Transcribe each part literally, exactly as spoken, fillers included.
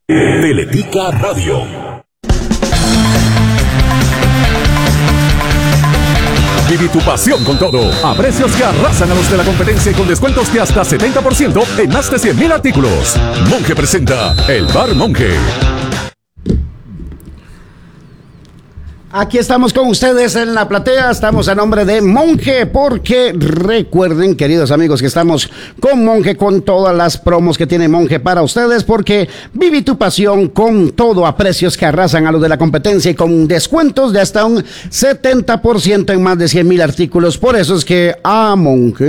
Teletica Radio. Vive tu pasión con todo, a precios que arrasan a los de la competencia y con descuentos de hasta setenta por ciento en más de cien mil artículos. Monge presenta el Bar Monge. Aquí estamos con ustedes en la platea, estamos a nombre de Monge, porque recuerden, queridos amigos, que estamos con Monge, con todas las promos que tiene Monge para ustedes, porque vive tu pasión con todo a precios que arrasan a los de la competencia y con descuentos de hasta un setenta por ciento en más de cien mil artículos. Por eso es que a Monge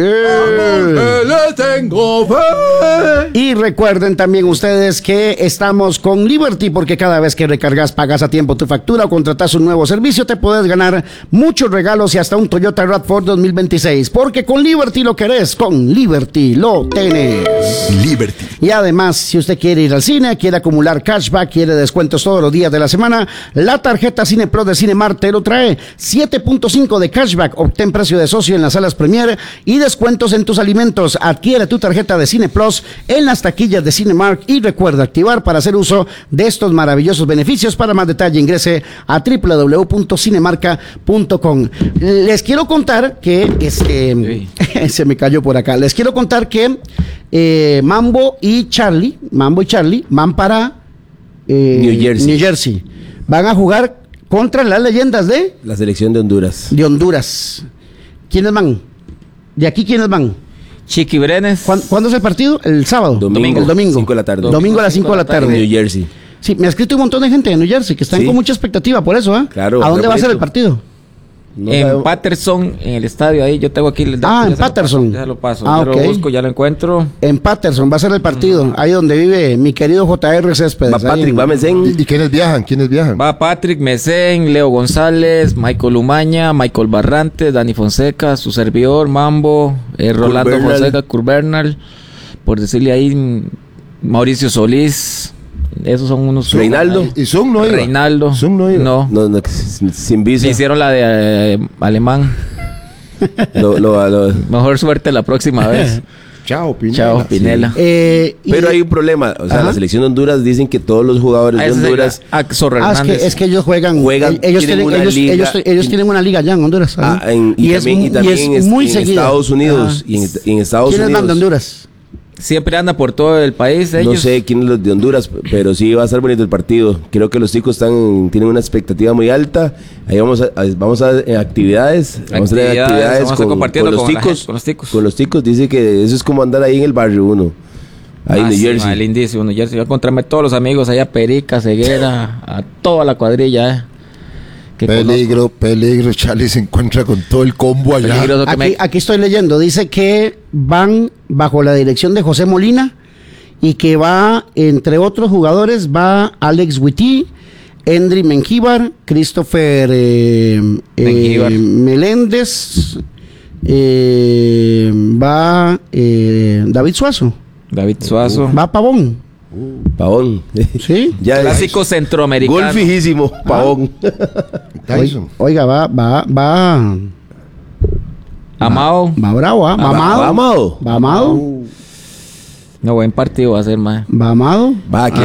le tengo fe. Y recuerden también ustedes que estamos con Liberty, porque cada vez que recargas, pagas a tiempo tu factura o contratas un nuevo servicio, te puedes ganar muchos regalos y hasta un Toyota RAV cuatro dos mil veintiséis, porque con Liberty lo querés, con Liberty lo tenés. Liberty. Y además, si usted quiere ir al cine, quiere acumular cashback, quiere descuentos todos los días de la semana, la tarjeta Cine Pro de Cinemark te lo trae. siete punto cinco de cashback, obtén precio de socio en las salas Premier y descuentos en tus alimentos. Adquiere tu tarjeta de Cine Plus en las taquillas de Cinemark y recuerda activar para hacer uso de estos maravillosos beneficios. Para más detalle ingrese a doble u doble u doble u punto cinemarca punto com. Les quiero contar que este se me cayó por acá. Les quiero contar que eh, Mambo y Charlie, Mambo y Charlie van para eh, New Jersey. New Jersey. Van a jugar contra las leyendas de la selección de Honduras. De Honduras. ¿Quiénes van? De aquí, ¿quiénes van? Chiqui Brenes. ¿Cuándo, ¿Cuándo es el partido? El sábado. Domingo. El domingo. cinco de la tarde. Domingo a las cinco de la tarde. En New Jersey. Sí, me ha escrito un montón de gente de New Jersey que están Sí. con mucha expectativa por eso, ¿eh? Claro. ¿A dónde va a ser el bonito. partido? No en sabe- Patterson, en el estadio ahí, yo tengo aquí el dato, Ah, ya en se lo Patterson. paso, ya lo paso, Ah, ya ok. lo busco, ya lo encuentro. En Patterson va a ser el partido, ahí donde vive mi querido J R Céspedes. Va ahí Patrick, en- va Mesén. ¿Y, y quiénes viajan? ¿Quiénes viajan? Va Patrick Mesén, Leo González, Michael Umaña, Michael Barrantes, Dani Fonseca, su servidor, Mambo, eh, Rolando Bernal. Fonseca, Kurt Bernal, por decirle ahí, Mauricio Solís, esos son unos... Reinaldo. ¿Y Zoom no iba? Reinaldo. Zoom no iba. No. No, no, sin, sin visa. Le hicieron la de eh, alemán. Lo- lo- lo- Mejor suerte la próxima vez. Chao, Pinela. Chao, Pinela. Eh, y- Pero hay un problema. O sea, Ajá. la selección de Honduras dicen que todos los jugadores Ah, de ese es Honduras. a Zorro Ah, es que, Hernández. es que ellos juegan, Juegan, ellos tienen tienen, una ellos, liga. ellos, ellos tienen una liga allá en Honduras. Ah, ajá. en- y, es también, mu- y también es en, muy en seguido. Estados Unidos. Ajá. Y en, y en Estados ¿Quiénes Unidos. van de Honduras? Siempre anda por todo el país. Ellos. No sé quiénes los de Honduras, pero sí va a estar bonito el partido. Creo que los chicos están tienen una expectativa muy alta. Ahí vamos a, a- vamos a eh, actividades, vamos a tener Actividades, actividades vamos a estar con, compartiendo con los con la ticos, gente, con los ticos. Con los ticos dice que eso es como andar ahí en el barrio uno. Ahí en Ah, New sí, Jersey. ma, lindísimo, New Jersey. Voy a encontrarme todos los amigos allá, Perica, Ceguera, a toda la cuadrilla, eh. Que Peligro, peligro. Charlie se encuentra con todo el combo allá. Peligroso que Aquí, me- aquí estoy leyendo, dice que van bajo la dirección de José Molina y que va, entre otros jugadores, va Alex Witty, Endry Mengíbar, Christopher eh, eh, Mengíbar. Meléndez, eh, va eh, David Suazo, David Suazo. va Pavón, Pavón. ¿sí? Ya es Clásico centroamericano. gol fijísimo, Pavón. Tyson. Oiga, va, va, va, Amado. va bravo, ¿ah? va amado, Va Amado. va amado, No, buen partido va a ser, más. va amado. Va, aquí